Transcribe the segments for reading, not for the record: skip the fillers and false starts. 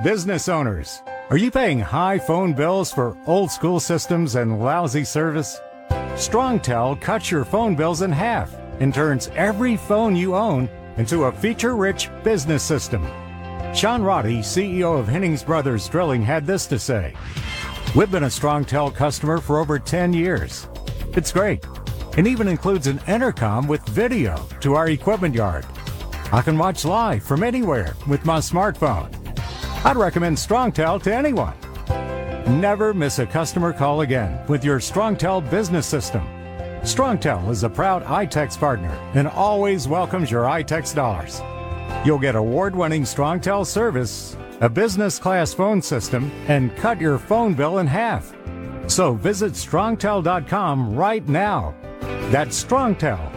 Business owners, are you paying high phone bills for old school systems and lousy service? StrongTel cuts your phone bills in half and turns every phone you own into a feature-rich business system. Sean Roddy, CEO of Hennings Brothers Drilling, had this to say: "We've been a StrongTel customer for over 10 years. It's great. It even includes an intercom with video to our equipment yard. I can watch live from anywhere with my smartphone. I'd recommend StrongTel to anyone. Never miss a customer call again with your StrongTel business system. StrongTel is a proud iTex partner and always welcomes your iTex dollars. You'll get award-winning StrongTel service, a business-class phone system, and cut your phone bill in half. So visit strongtel.com right now. That's StrongTel,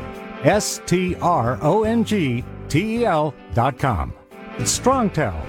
StrongTel.com. It's StrongTel.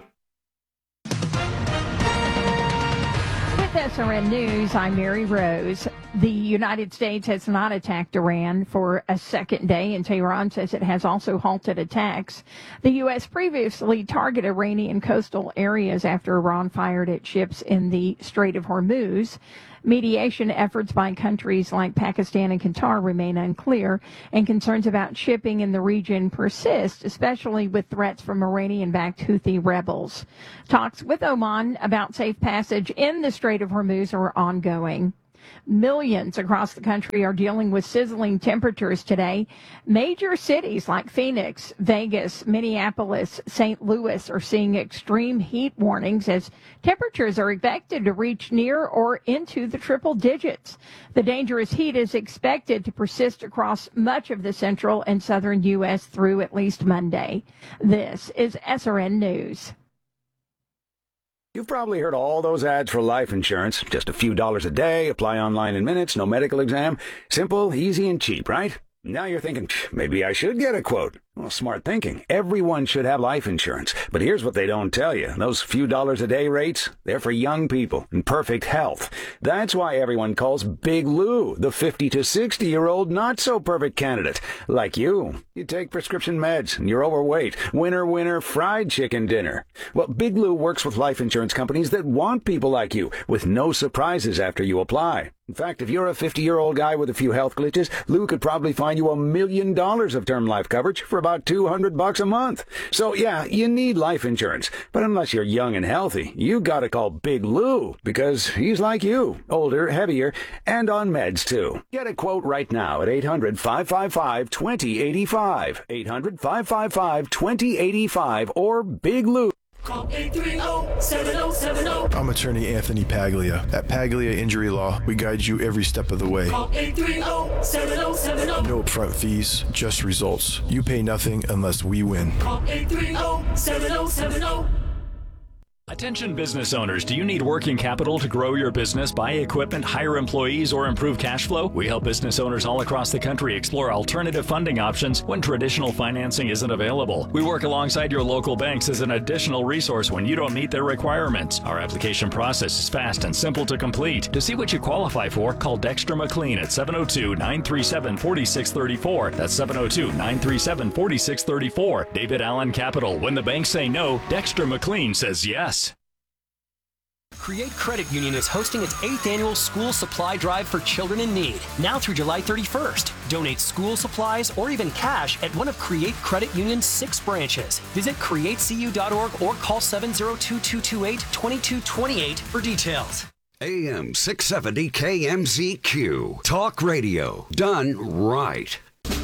SRN News, I'm Mary Rose. The United States has not attacked Iran for a second day, and Tehran says it has also halted attacks. The U.S. previously targeted Iranian coastal areas after Iran fired at ships in the Strait of Hormuz. Mediation efforts by countries like Pakistan and Qatar remain unclear, and concerns about shipping in the region persist, especially with threats from Iranian-backed Houthi rebels. Talks with Oman about safe passage in the Strait of Hormuz are ongoing. Millions across the country are dealing with sizzling temperatures today. Major cities like Phoenix, Vegas, Minneapolis, St. Louis are seeing extreme heat warnings as temperatures are expected to reach near or into the triple digits. The dangerous heat is expected to persist across much of the central and southern U.S. through at least Monday. This is SRN News. You've probably heard all those ads for life insurance. Just a few dollars a day, apply online in minutes, no medical exam. Simple, easy, and cheap, right? Now you're thinking, maybe I should get a quote. Well, smart thinking. Everyone should have life insurance. But here's what they don't tell you. Those few dollars a day rates, they're for young people in perfect health. That's why everyone calls Big Lou the 50 to 60-year-old not-so-perfect candidate. Like you. You take prescription meds and you're overweight. Winner, fried chicken dinner. Well, Big Lou works with life insurance companies that want people like you, with no surprises after you apply. In fact, if you're a 50-year-old guy with a few health glitches, Lou could probably find you $1 million of term life coverage for about $200 a month. So yeah, you need life insurance. But unless you're young and healthy, you gotta call Big Lou, because he's like you, older, heavier, and on meds too. Get a quote right now at 800-555-2085. 800-555-2085 or Big Lou. Call 830-7070. I'm attorney Anthony Paglia. At Paglia Injury Law, we guide you every step of the way. Call 830-7070. No upfront fees, just results. You pay nothing unless we win. Call 830-7070. Attention business owners, do you need working capital to grow your business, buy equipment, hire employees, or improve cash flow? We help business owners all across the country explore alternative funding options when traditional financing isn't available. We work alongside your local banks as an additional resource when you don't meet their requirements. Our application process is fast and simple to complete. To see what you qualify for, call Dexter McLean at 702-937-4634. That's 702-937-4634. David Allen Capital. When the banks say no, Dexter McLean says yes. Create Credit Union is hosting its 8th annual school supply drive for children in need, now through July 31st. Donate school supplies or even cash at one of Create Credit Union's 6 branches. Visit createcu.org or call 702-228-2228 for details. AM 670 KMZQ. Talk radio done right.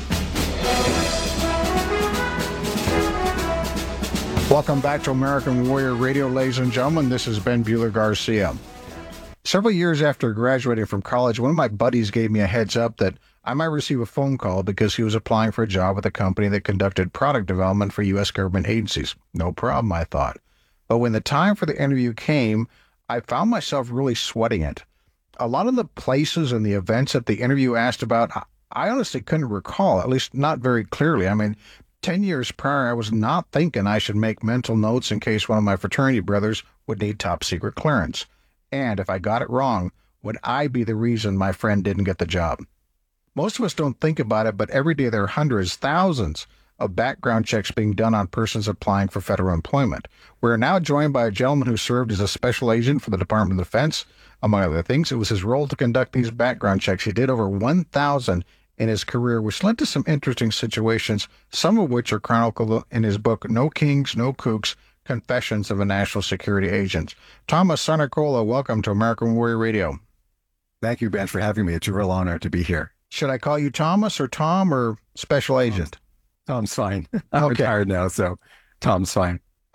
Welcome back to American Warrior Radio, ladies and gentlemen. This is Ben Bueller Garcia. Several years after graduating from college, one of my buddies gave me a heads up that I might receive a phone call because he was applying for a job with a company that conducted product development for U.S. government agencies. No problem, I thought. But when the time for the interview came, I found myself really sweating it. A lot of the places and the events that the interview asked about, I honestly couldn't recall, at least not very clearly. I mean, 10 years prior, I was not thinking I should make mental notes in case one of my fraternity brothers would need top secret clearance. And if I got it wrong, would I be the reason my friend didn't get the job? Most of us don't think about it, but every day there are hundreds, thousands of background checks being done on persons applying for federal employment. We're now joined by a gentleman who served as a special agent for the Department of Defense. Among other things, it was his role to conduct these background checks. He did over 1,000 in his career, which led to some interesting situations, some of which are chronicled in his book, No Kings, No Kooks, Confessions of a National Security Agent. Thomas Sarnicola, welcome to American Warrior Radio. Thank you, Ben, for having me. It's a real honor to be here. Should I call you Thomas or Tom or Special Agent? Tom's fine. I'm retired now, so Tom's fine.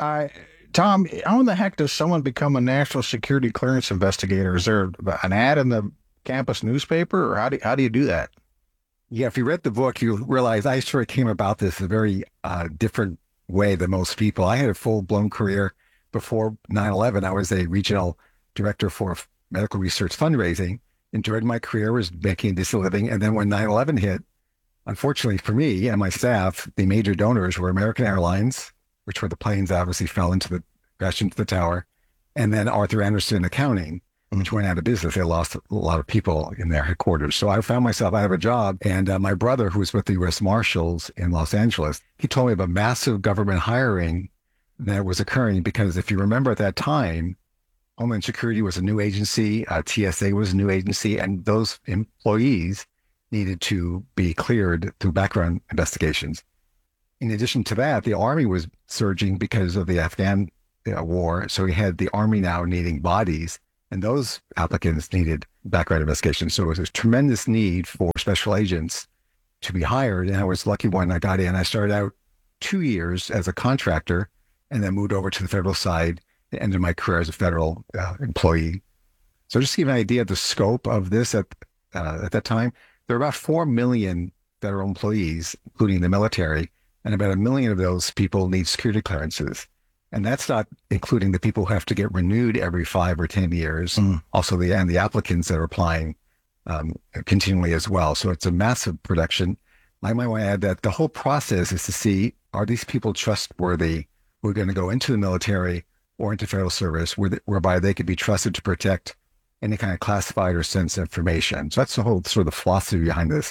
Tom, how in the heck does someone become a national security clearance investigator? Is there an ad in the campus newspaper, or how do you do that? Yeah, if you read the book, you realize I sort of came about this a very different way than most people. I had a full-blown career before 9/11. I was a regional director for medical research fundraising. Enjoyed my career, was making this a living. And then when 9/11 hit, unfortunately for me and my staff, the major donors were American Airlines, which were the planes that obviously crashed into the tower, and then Arthur Andersen Accounting, which went out of business. They lost a lot of people in their headquarters. So I found myself out of a job. And my brother, who was with the U.S. Marshals in Los Angeles, he told me of a massive government hiring that was occurring because if you remember at that time, Homeland Security was a new agency, TSA was a new agency, and those employees needed to be cleared through background investigations. In addition to that, the Army was surging because of the Afghan war. So we had the Army now needing bodies, and those applicants needed background investigations. So it was a tremendous need for special agents to be hired. And I was lucky when I got in. I started out 2 years as a contractor and then moved over to the federal side and ended my career as a federal employee. So just to give you an idea of the scope of this at that time, there were about 4 million federal employees, including the military, and about 1 million of those people need security clearances. And that's not including the people who have to get renewed every 5 or 10 years. Also the applicants that are applying continually as well. So it's a massive production. I might want to add that the whole process is to see, are these people trustworthy who are going to go into the military or into federal service whereby they could be trusted to protect any kind of classified or sensitive information. So that's the whole sort of the philosophy behind this.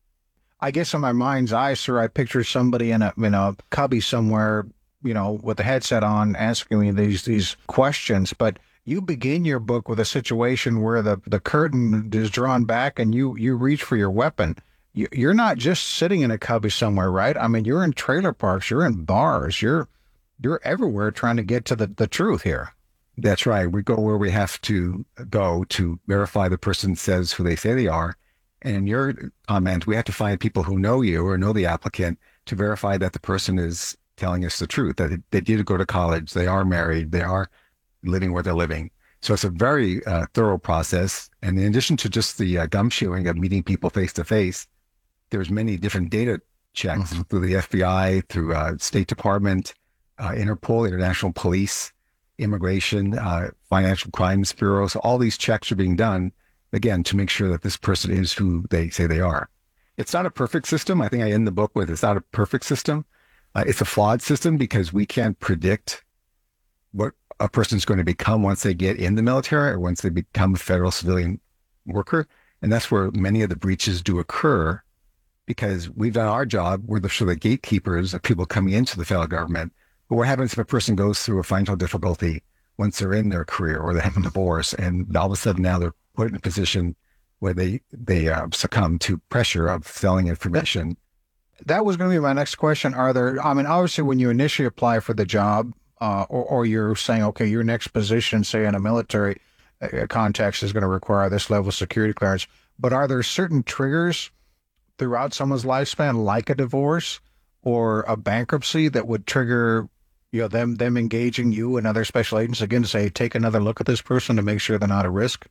I guess in my mind's eye, sir, I picture somebody in a cubby somewhere, with the headset on, asking me these questions. But you begin your book with a situation where the curtain is drawn back and you reach for your weapon. You're not just sitting in a cubby somewhere, right? I mean, you're in trailer parks, you're in bars, you're everywhere trying to get to the truth here. That's right. We go where we have to go to verify the person says who they say they are. And in your comment, we have to find people who know you or know the applicant to verify that the person is telling us the truth, that they did go to college, they are married, they are living where they're living. So it's a very thorough process. And in addition to just the gumshoeing of meeting people face to face, there's many different data checks through the FBI, through State Department, Interpol, International Police, Immigration, Financial Crimes Bureau. So all these checks are being done, again, to make sure that this person is who they say they are. It's not a perfect system. I think I end the book with it's not a perfect system. It's a flawed system because we can't predict what a person's going to become once they get in the military or once they become a federal civilian worker. And that's where many of the breaches do occur because we've done our job. We're the sort of gatekeepers of people coming into the federal government. But what happens if a person goes through a financial difficulty once they're in their career or they have a divorce and all of a sudden now they're put in a position where they succumb to pressure of selling information? That was going to be my next question. Obviously when you initially apply for the job or you're saying, okay, your next position, say in a military context is going to require this level of security clearance, but are there certain triggers throughout someone's lifespan, like a divorce or a bankruptcy, that would trigger them engaging you and other special agents again to say, take another look at this person to make sure they're not a risk?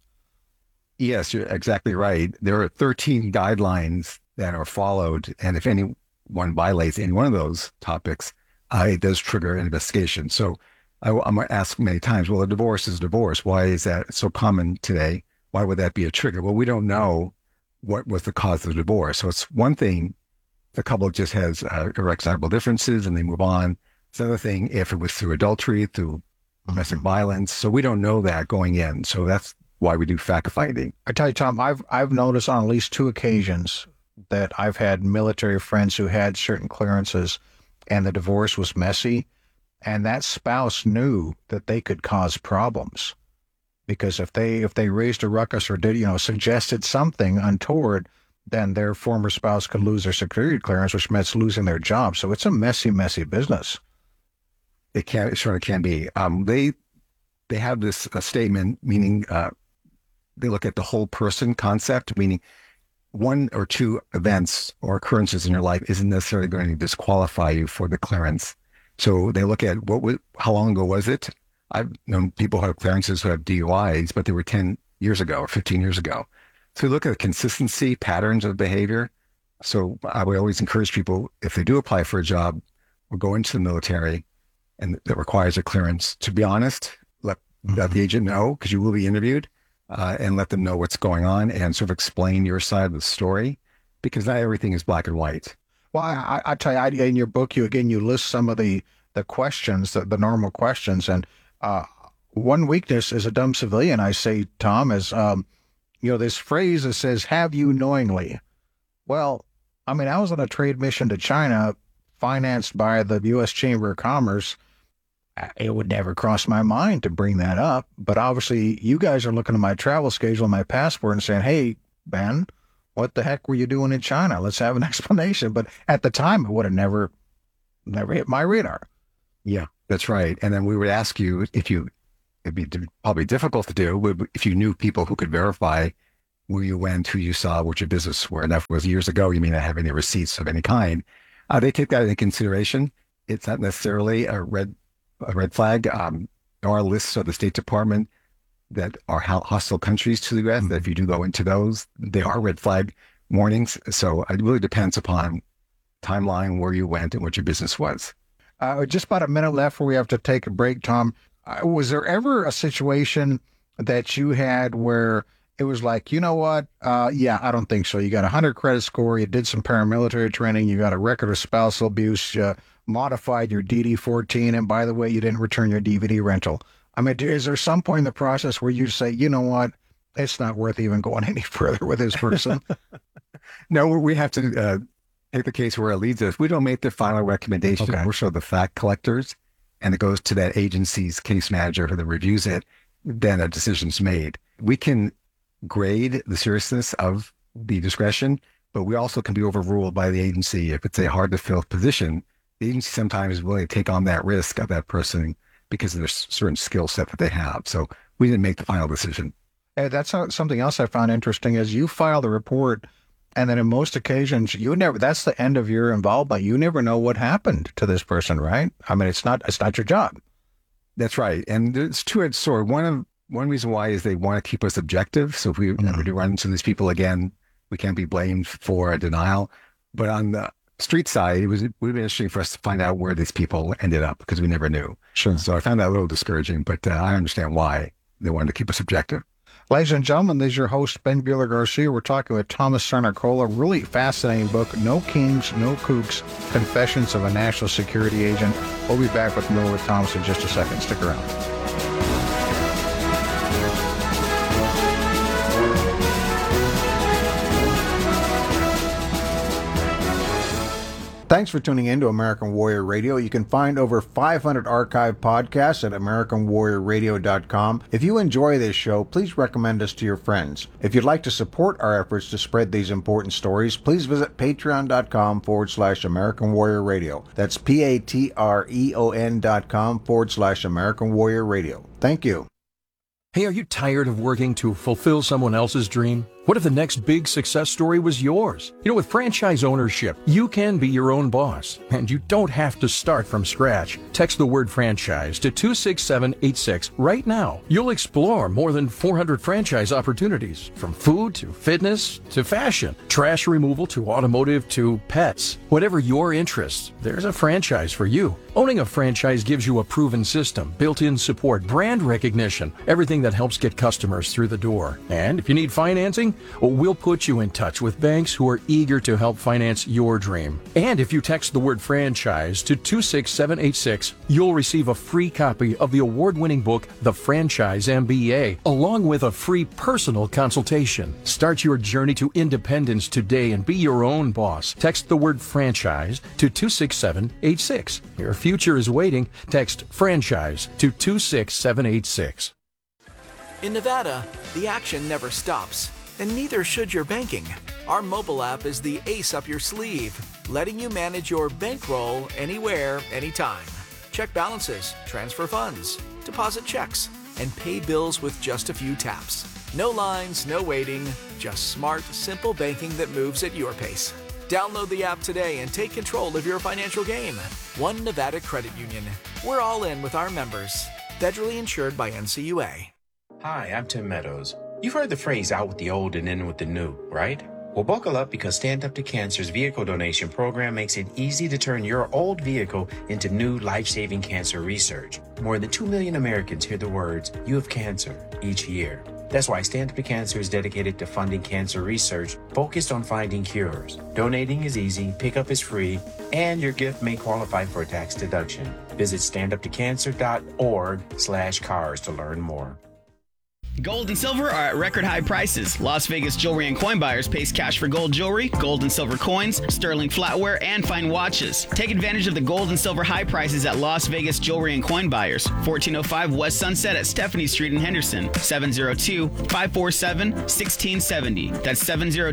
Yes, you're exactly right. There are 13 guidelines that are followed, and if anyone violates any one of those topics, it does trigger an investigation. So I'm asked many times, well, a divorce is divorce. Why is that so common today? Why would that be a trigger? Well, we don't know what was the cause of the divorce. So it's one thing, the couple just has irreconcilable differences and they move on. It's another thing if it was through adultery, through domestic violence. So we don't know that going in. So that's why we do fact finding. I tell you, Tom, I've noticed on at least 2 occasions that I've had military friends who had certain clearances and the divorce was messy, and that spouse knew that they could cause problems. Because if they raised a ruckus or did, suggested something untoward, then their former spouse could lose their security clearance, which meant losing their job. So it's a messy, messy business. It sort of can be. They have this statement, meaning they look at the whole person concept, meaning one or two events or occurrences in your life isn't necessarily going to disqualify you for the clearance. So they look at how long ago was it? I've known people who have clearances who have DUIs, but they were 10 years ago or 15 years ago. So we look at consistency, patterns of behavior. So I would always encourage people, if they do apply for a job or go into the military and that requires a clearance, to be honest, let the agent know, because you will be interviewed, and let them know what's going on and sort of explain your side of the story, because not everything is black and white. Well, I tell you, in your book, you list some of the questions, the normal questions. And one weakness as a dumb civilian, I say, Tom, is, this phrase that says, have you knowingly? Well, I mean, I was on a trade mission to China financed by the U.S. Chamber of Commerce. It would never cross my mind to bring that up. But obviously, you guys are looking at my travel schedule and my passport and saying, hey, Ben, what the heck were you doing in China? Let's have an explanation. But at the time, it would have never hit my radar. Yeah, that's right. And then we would ask you it'd be probably difficult to do if you knew people who could verify where you went, who you saw, what your business were. And that was years ago. You may not have any receipts of any kind. They take that into consideration. It's not necessarily a red flag. There are lists of the State Department that are hostile countries to the U.S. That if you do go into those, they are red flag warnings. So it really depends upon timeline, where you went, and what your business was. Just about a minute left before we have to take a break, Tom. Was there ever a situation that you had where it was like, you know what? I don't think so. You got a 100 credit score. You did some paramilitary training. You got a record of spousal abuse. Modified your DD-14. And by the way, you didn't return your DVD rental. I mean, is there some point in the process where you say, you know what? It's not worth even going any further with this person? No, we have to take the case where it leads us. We don't make the final recommendation. Okay. We're sort of the fact collectors, and it goes to that agency's case manager who then reviews it. Then a decision's made. We can grade the seriousness of the discretion, but we also can be overruled by the agency if it's a hard to fill position. The agency sometimes is willing to take on that risk of that person because of their certain skill set that they have. So we didn't make the final decision. Hey, that's something else I found interesting is you file the report, and then in most occasions that's the end of your involvement. You never know what happened to this person, right? I mean, it's not your job. That's right. And it's two-edged sword. One reason why is they want to keep us objective. So if we ever do run into these people again, we can't be blamed for a denial. But on the street side, it would have been interesting for us to find out where these people ended up, because we never knew. Sure. So I found that a little discouraging, but I understand why they wanted to keep us objective. Ladies and gentlemen, this is your host, Ben Bueller Garcia. We're talking with Thomas Sarnicola. Really fascinating book, No Kings, No Kooks, Confessions of a National Security Agent. We'll be back with more with Thomas in just a second. Stick around. Thanks for tuning in to American Warrior Radio. You can find over 500 archive podcasts at AmericanWarriorRadio.com. If you enjoy this show, please recommend us to your friends. If you'd like to support our efforts to spread these important stories, please visit patreon.com/American Warrior Radio. That's patreon.com/American Warrior Radio. Thank you. Hey, are you tired of working to fulfill someone else's dream? What if the next big success story was yours? You know, with franchise ownership, you can be your own boss, and you don't have to start from scratch. Text the word franchise to 26786 right now. You'll explore more than 400 franchise opportunities, from food to fitness to fashion, trash removal to automotive to pets. Whatever your interests, there's a franchise for you. Owning a franchise gives you a proven system, built-in support, brand recognition, everything that helps get customers through the door. And if you need financing, We'll put you in touch with banks who are eager to help finance your dream. And if you text the word franchise to 26786, you'll receive a free copy of the award-winning book, The Franchise MBA, along with a free personal consultation. Start your journey to independence today and be your own boss. Text the word franchise to 26786. Your future is waiting. Text franchise to 26786. In Nevada, the action never stops, and neither should your banking. Our mobile app is the ace up your sleeve, letting you manage your bankroll anywhere, anytime. Check balances, transfer funds, deposit checks, and pay bills with just a few taps. No lines, no waiting, just smart, simple banking that moves at your pace. Download the app today and take control of your financial game. One Nevada Credit Union. We're all in with our members. Federally insured by NCUA. Hi, I'm Tim Meadows. You've heard the phrase out with the old and in with the new, right? Well, buckle up because Stand Up to Cancer's vehicle donation program makes it easy to turn your old vehicle into new life-saving cancer research. More than 2 million Americans hear the words, "You have cancer," each year. That's why Stand Up to Cancer is dedicated to funding cancer research focused on finding cures. Donating is easy, pickup is free, and your gift may qualify for a tax deduction. Visit standuptocancer.org/cars to learn more. Gold and silver are at record high prices. Las Vegas Jewelry and Coin Buyers pays cash for gold jewelry, gold and silver coins, sterling flatware, and fine watches. Take advantage of the gold and silver high prices at Las Vegas Jewelry and Coin Buyers, 1405 West Sunset at Stephanie Street in Henderson, 702-547-1670. That's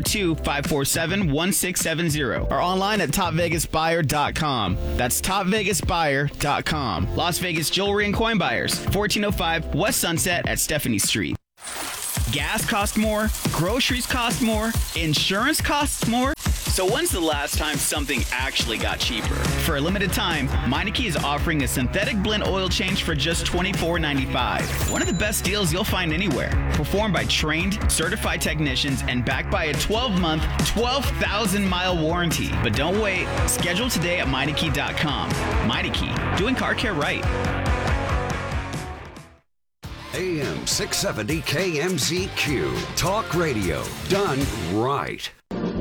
702-547-1670. Or online at topvegasbuyer.com. That's topvegasbuyer.com. Las Vegas Jewelry and Coin Buyers, 1405 West Sunset at Stephanie Street. Gas costs more, groceries cost more, insurance costs more. So when's the last time something actually got cheaper? For a limited time, Meineke is offering a synthetic blend oil change for just $24.95. One of the best deals you'll find anywhere. Performed by trained, certified technicians and backed by a 12-month, 12,000-mile warranty. But don't wait. Schedule today at Meineke.com. Meineke, doing car care right. AM 670 KMZQ. Talk radio done right.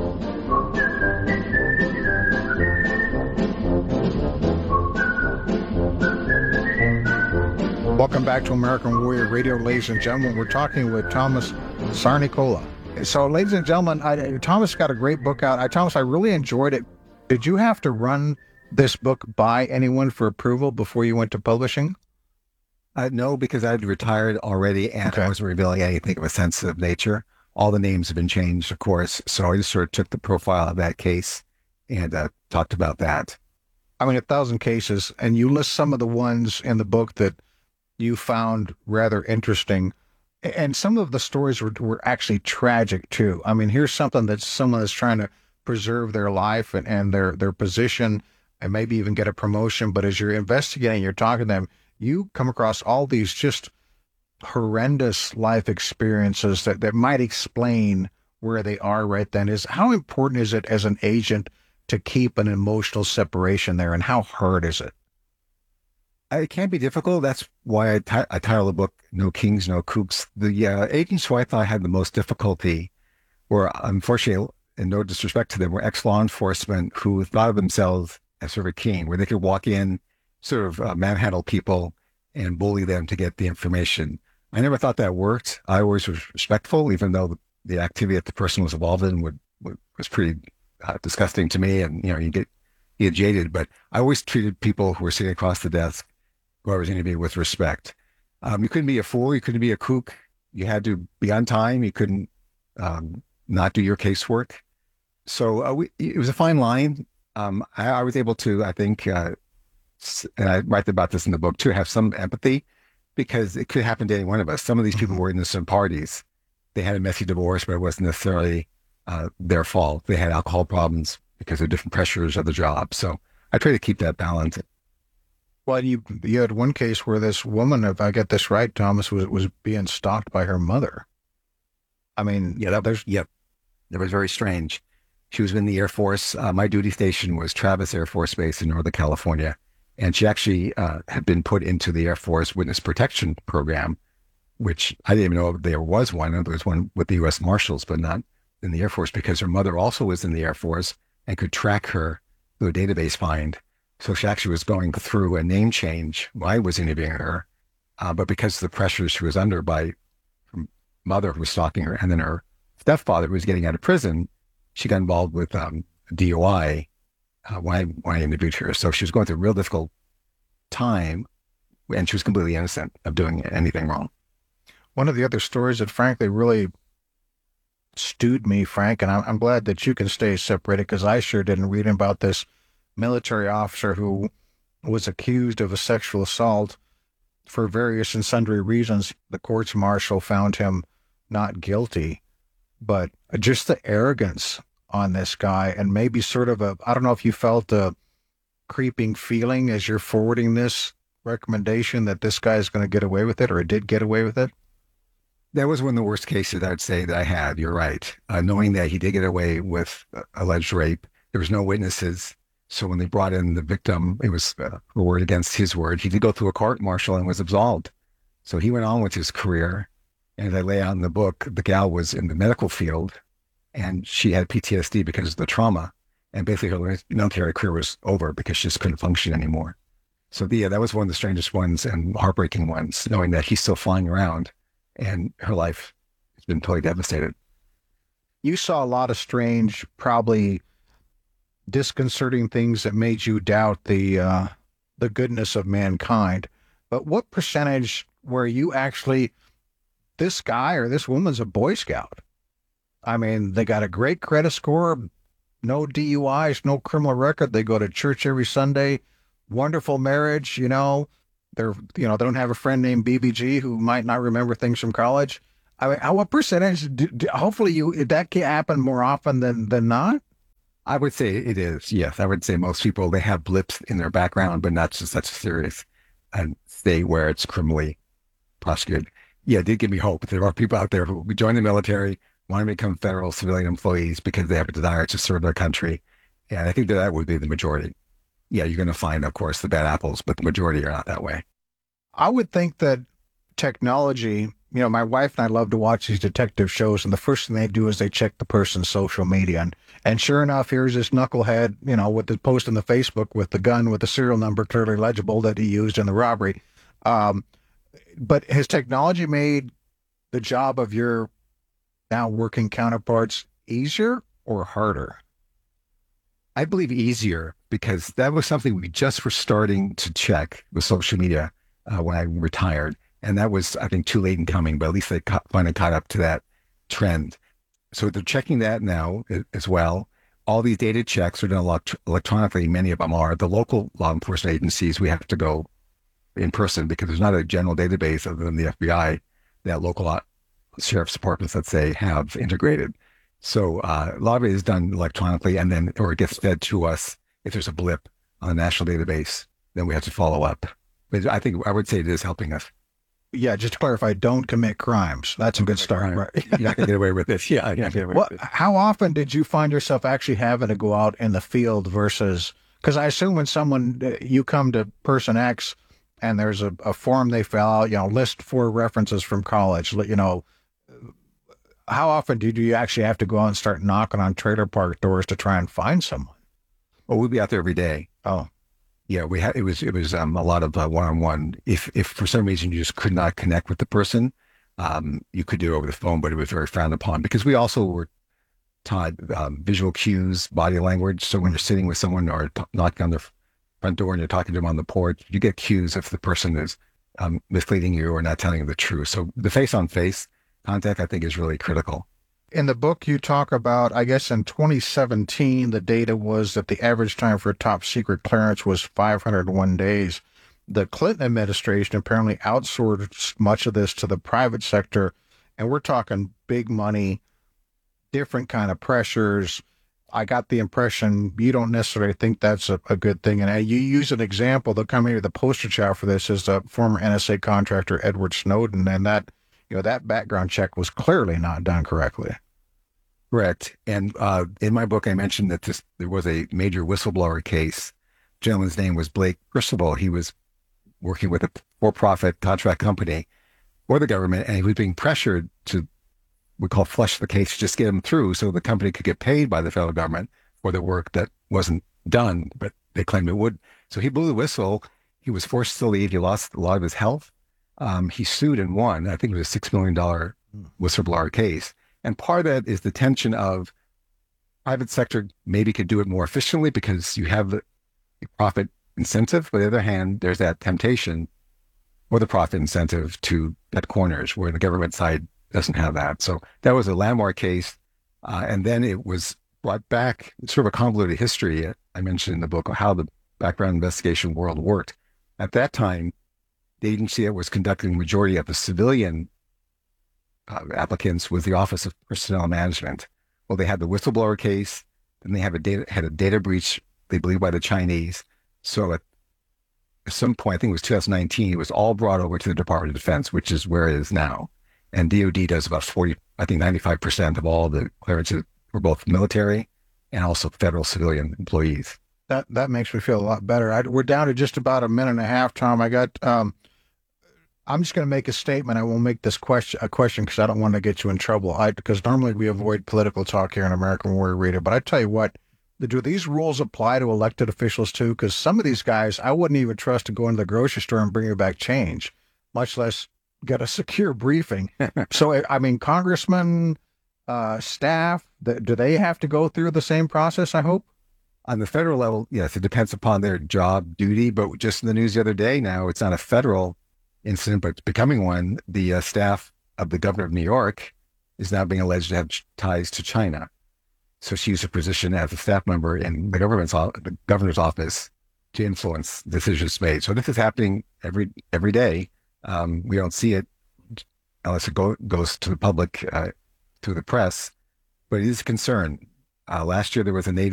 Welcome back to American Warrior Radio, ladies and gentlemen. We're talking with Thomas Sarnicola. So, ladies and gentlemen, Thomas got a great book out. Thomas, I really enjoyed it. Did you have to run this book by anyone for approval before you went to publishing? No, because I'd retired already and I wasn't revealing anything of a sensitive nature. All the names have been changed, of course. So I just sort of took the profile of that case and talked about that. I mean, 1,000 cases, and you list some of the ones in the book that you found rather interesting. And some of the stories were actually tragic, too. I mean, here's something that someone is trying to preserve their life and their position and maybe even get a promotion. But as you're investigating, you're talking to them, you come across all these just horrendous life experiences that might explain where they are right then. How important is it as an agent to keep an emotional separation there, and how hard is it? It can be difficult. That's why I title the book No Kings, No Kooks. The agents who I thought had the most difficulty were, unfortunately, and no disrespect to them, were ex-law enforcement who thought of themselves as sort of a king, where they could walk in, sort of manhandle people and bully them to get the information. I never thought that worked. I always was respectful, even though the activity that the person was involved in was pretty disgusting to me. And, you get jaded, but I always treated people who were sitting across the desk, who I was interviewing, with respect. You couldn't be a fool. You couldn't be a kook. You had to be on time. You couldn't not do your casework. So it was a fine line. I was able to, I think, and I write about this in the book too, have some empathy, because it could happen to any one of us. Some of these people were innocent parties. They had a messy divorce, but it wasn't necessarily their fault. They had alcohol problems because of different pressures of the job. So I try to keep that balance. Well, you had one case where this woman, if I get this right, Thomas, was being stalked by her mother. I mean, that was very strange. She was in the Air Force. My duty station was Travis Air Force Base in Northern California. And she actually had been put into the Air Force Witness Protection Program. which I didn't even know there was one. There was one with the U.S. Marshals, but not in the Air Force, because her mother also was in the Air Force and could track her through a database find. So she actually was going through a name change while I was interviewing her. But because of the pressures she was under by her mother who was stalking her, and then her stepfather who was getting out of prison, she got involved with DOI when I interviewed her. So she was going through a real difficult time, and she was completely innocent of doing anything wrong. One of the other stories that frankly really stewed me, Frank, and I'm glad that you can stay separated, because I sure didn't read about this military officer who was accused of a sexual assault for various and sundry reasons. The courts martial found him not guilty, but just the arrogance on this guy, and maybe sort of I don't know if you felt a creeping feeling as you're forwarding this recommendation that this guy is going to get away with it, or did get away with it. That was one of the worst cases I'd say that I had. You're right. Knowing that he did get away with alleged rape, there was no witnesses. So when they brought in the victim, it was a word against his word. He did go through a court martial and was absolved. So he went on with his career. And as I lay out in the book, the gal was in the medical field, and she had PTSD because of the trauma. And basically her military career was over because she just couldn't function anymore. So that was one of the strangest ones and heartbreaking ones, knowing that he's still flying around and her life has been totally devastated. You saw a lot of strange, probably disconcerting things that made you doubt the goodness of mankind. But what percentage were you actually, this guy or this woman's a Boy Scout? I mean, they got a great credit score, no DUIs, no criminal record. They go to church every Sunday, wonderful marriage, they don't have a friend named BBG who might not remember things from college. I mean, what percentage, hopefully that can happen more often than not? I would say it is, yes. I would say most people, they have blips in their background, but not just such serious and stay where it's criminally prosecuted. Yeah, it did give me hope. There are people out there who join the military, want to become federal civilian employees because they have a desire to serve their country. And I think that would be the majority. Yeah, you're going to find, of course, the bad apples, but the majority are not that way. I would think that technology, my wife and I love to watch these detective shows, and the first thing they do is they check the person's social media. And sure enough, here's this knucklehead, with the post on the Facebook with the gun with the serial number clearly legible that he used in the robbery. But has technology made the job of your now working counterparts easier or harder? I believe easier, because that was something we just were starting to check with social media when I retired. And that was, I think, too late in coming, but at least they finally caught up to that trend. So they're checking that now as well. All these data checks are done electronically. Many of them are. The local law enforcement agencies, we have to go in person because there's not a general database other than the FBI that local sheriff's departments, let's say, have integrated. So a lot of it is done electronically, and then, or it gets fed to us. If there's a blip on the national database, then we have to follow up. But I would say it is helping us. Yeah, just to clarify, don't commit crimes. That's a good start. Right? You're not going to get away with this. Yeah, you're not going to get away with this. How often did you find yourself actually having to go out in the field versus, because I assume when you come to person X and there's a form they fill out, list 4 references from college, how often do you actually have to go out and start knocking on trailer park doors to try and find someone? Well, we'd be out there every day. Oh. Yeah, it was a lot of one-on-one. If for some reason you just could not connect with the person, you could do it over the phone, but it was very frowned upon because we also were taught visual cues, body language. So when you're sitting with someone or knocking on their front door and you're talking to them on the porch, you get cues if the person is misleading you or not telling you the truth. So the face-on-face contact, I think, is really critical. In the book, you talk about, I guess in 2017, the data was that the average time for a top secret clearance was 501 days. The Clinton administration apparently outsourced much of this to the private sector, and we're talking big money, different kind of pressures. I got the impression you don't necessarily think that's a good thing. And you use an example, the poster child for this is the former NSA contractor Edward Snowden, and that background check was clearly not done correctly. Correct. And in my book, I mentioned that there was a major whistleblower case. The gentleman's name was Blake Christabel. He was working with a for-profit contract company, or the government, and he was being pressured to, we call flush the case, just get him through so the company could get paid by the federal government for the work that wasn't done, but they claimed it would. So he blew the whistle. He was forced to leave. He lost a lot of his health. He sued and won. I think it was a $6 million whistleblower case. And part of that is the tension of private sector maybe could do it more efficiently because you have the profit incentive. But on the other hand, there's that temptation or the profit incentive to cut corners where the government side doesn't have that. So that was a landmark case. And then it was brought back, sort of a convoluted history I mentioned in the book, of how the background investigation world worked. At that time, the agency that was conducting the majority of the civilian applicants was the Office of Personnel Management. Well, they had the whistleblower case, then they had a data breach, they believe, by the Chinese. So at some point, I think it was 2019, it was all brought over to the Department of Defense, which is where it is now. And DOD does about 95% of all the clearances for both military and also federal civilian employees. That makes me feel a lot better. We're down to just about a minute and a half, Tom. I'm just going to make a statement. I won't make this a question because I don't want to get you in trouble. Because normally we avoid political talk here in American Warrior Radio. But I tell you what, do these rules apply to elected officials too? Because some of these guys, I wouldn't even trust to go into the grocery store and bring you back change, much less get a secure briefing. So, I mean, congressmen, staff, do they have to go through the same process, I hope? On the federal level, yes, it depends upon their job duty. But just in the news the other day now, it's not a federal incident, but it's becoming one. The staff of the governor of New York is now being alleged to have ties to China. So she used her position as a staff member in the governor's office to influence decisions made. So this is happening every day. We don't see it unless it goes to the public, through the press, but it is a concern. Last year, there was a Navy